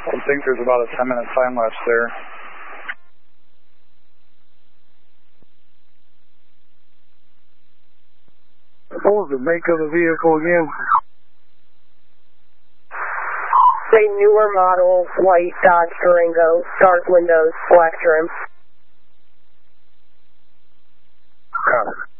I think there's about a 10-minute time lapse there. What was the make of the vehicle again? A newer model, white Dodge Durango, dark windows, black trim. Copy.